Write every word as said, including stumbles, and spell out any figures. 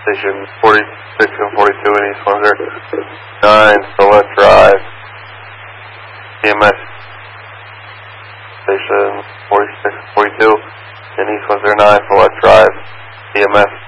Station forty-six and forty-two in East Windsor. nine, Select Drive. E M S. Station forty-six and forty-two in East Windsor. nine, Select Drive. E M S.